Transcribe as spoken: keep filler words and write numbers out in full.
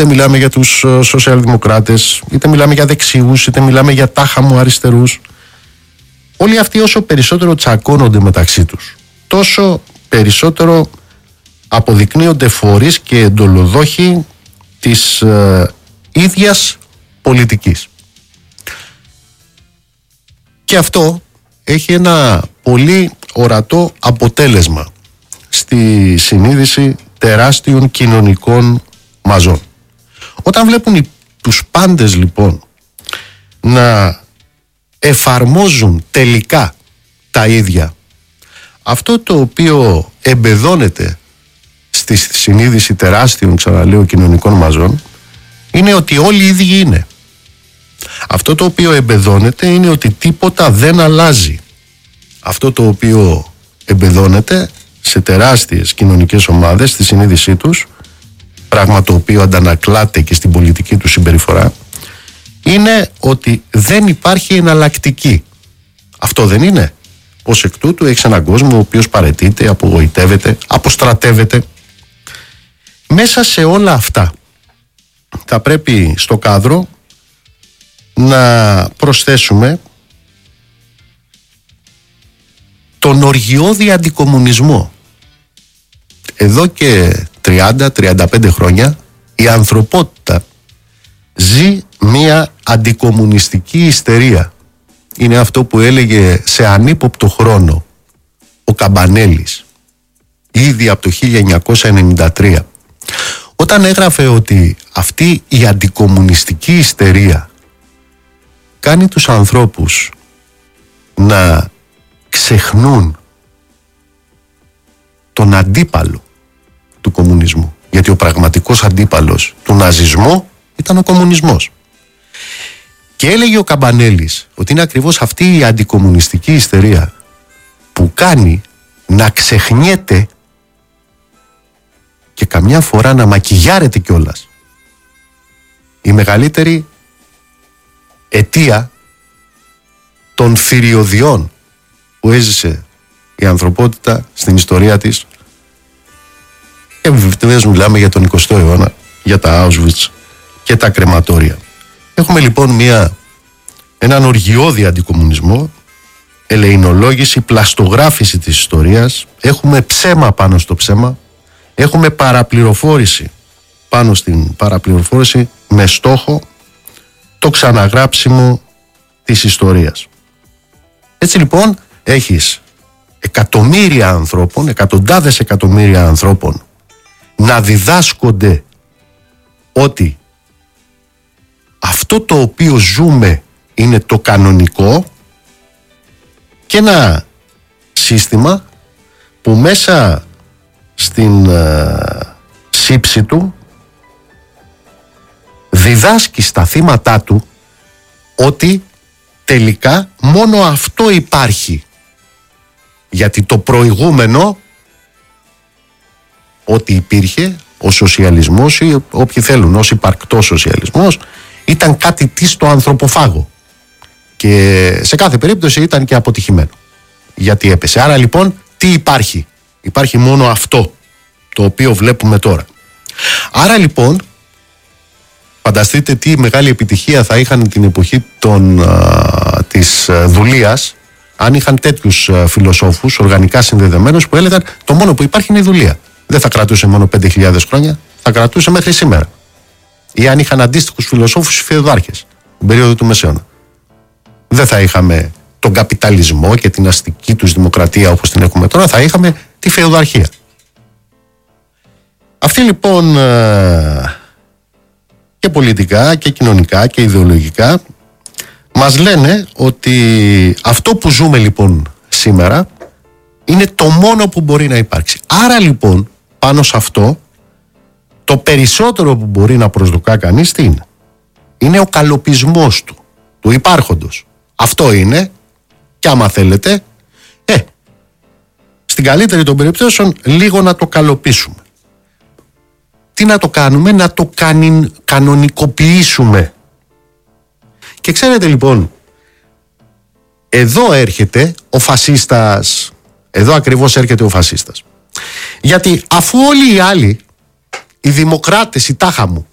είτε μιλάμε για τους σοσιαλδημοκράτες, είτε μιλάμε για δεξιούς, είτε μιλάμε για τάχα μου αριστερούς, όλοι αυτοί όσο περισσότερο τσακώνονται μεταξύ τους, τόσο περισσότερο αποδεικνύονται φορείς και εντολοδόχοι της ε, ίδιας πολιτικής. Και αυτό έχει ένα πολύ ορατό αποτέλεσμα στη συνείδηση τεράστιων κοινωνικών μαζών. Όταν βλέπουν οι, τους πάντες λοιπόν να εφαρμόζουν τελικά τα ίδια, αυτό το οποίο εμπεδώνεται στη συνείδηση τεράστιων, ξαναλέω, κοινωνικών μαζών, είναι ότι όλοι οι ίδιοι είναι. Αυτό το οποίο εμπεδώνεται είναι ότι τίποτα δεν αλλάζει. Αυτό το οποίο εμπεδώνεται σε τεράστιες κοινωνικές ομάδες στη συνείδησή τους, πράγμα το οποίο αντανακλάται και στην πολιτική του συμπεριφορά, είναι ότι δεν υπάρχει εναλλακτική. Αυτό δεν είναι? Ως εκ τούτου έχεις έναν κόσμο ο οποίος παραιτείται, απογοητεύεται, αποστρατεύεται. Μέσα σε όλα αυτά θα πρέπει στο κάδρο να προσθέσουμε τον οργιώδη αντικομμουνισμό. Εδώ και τριάντα με τριάντα πέντε χρόνια η ανθρωπότητα ζει μία αντικομμουνιστική ιστερία. Είναι αυτό που έλεγε σε ανύποπτο χρόνο ο Καμπανέλης ήδη από το χίλια εννιακόσια ενενήντα τρία, όταν έγραφε ότι αυτή η αντικομμουνιστική ιστερία κάνει τους ανθρώπους να ξεχνούν τον αντίπαλο του κομμουνισμού, γιατί ο πραγματικός αντίπαλος του ναζισμού ήταν ο κομμουνισμός. Και έλεγε ο Καμπανέλης ότι είναι ακριβώς αυτή η αντικομμουνιστική ιστερία που κάνει να ξεχνιέται και καμιά φορά να μακιγιάρεται κιόλας η μεγαλύτερη αιτία των θηριωδιών που έζησε η ανθρωπότητα στην ιστορία της. Και βεβαίως μιλάμε για τον εικοστό αιώνα, για τα Auschwitz και τα κρεματόρια. Έχουμε λοιπόν μια, έναν οργιώδη αντικομμουνισμό, ελεηνολόγηση, πλαστογράφηση της ιστορίας. Έχουμε ψέμα πάνω στο ψέμα. Έχουμε παραπληροφόρηση πάνω στην παραπληροφόρηση, με στόχο το ξαναγράψιμο της ιστορίας. Έτσι λοιπόν έχεις εκατομμύρια ανθρώπων, εκατοντάδες εκατομμύρια ανθρώπων να διδάσκονται ότι αυτό το οποίο ζούμε είναι το κανονικό, και ένα σύστημα που μέσα στην uh, σύψη του διδάσκει στα θύματά του ότι τελικά μόνο αυτό υπάρχει, γιατί το προηγούμενο, ό,τι υπήρχε, ο σοσιαλισμός ή όποιοι θέλουν ως υπαρκτός σοσιαλισμός, ήταν κάτι τι στο ανθρωποφάγο και σε κάθε περίπτωση ήταν και αποτυχημένο, γιατί έπεσε. Άρα λοιπόν τι υπάρχει? Υπάρχει μόνο αυτό το οποίο βλέπουμε τώρα. Άρα λοιπόν φανταστείτε τι μεγάλη επιτυχία θα είχαν την εποχή των, α, της δουλείας, αν είχαν τέτοιους α, φιλοσόφους οργανικά συνδεδεμένους που έλεγαν το μόνο που υπάρχει είναι η δουλεία. Δεν θα κρατούσε μόνο πέντε χιλιάδες χρόνια, θα κρατούσε μέχρι σήμερα. Ή αν είχαν αντίστοιχους φιλοσόφους οι φεουδάρχες την περίοδο του Μεσαίωνα, δεν θα είχαμε τον καπιταλισμό και την αστική τους δημοκρατία όπως την έχουμε τώρα, θα είχαμε τη φεουδαρχία. Αυτή λοιπόν και πολιτικά και κοινωνικά και ιδεολογικά μας λένε ότι αυτό που ζούμε λοιπόν σήμερα είναι το μόνο που μπορεί να υπάρξει. Άρα λοιπόν πάνω σε αυτό το περισσότερο που μπορεί να προσδοκά κανείς τι είναι? Είναι ο καλοπισμός του, του υπάρχοντος. Αυτό είναι, και άμα θέλετε, ε, στην καλύτερη των περιπτώσεων λίγο να το καλοπίσουμε. Τι να το κάνουμε? Να το κανιν, κανονικοποιήσουμε. Και ξέρετε λοιπόν, εδώ έρχεται ο φασίστας, εδώ ακριβώς έρχεται ο φασίστας. Γιατί αφού όλοι οι άλλοι, οι δημοκράτες, οι τάχα μου,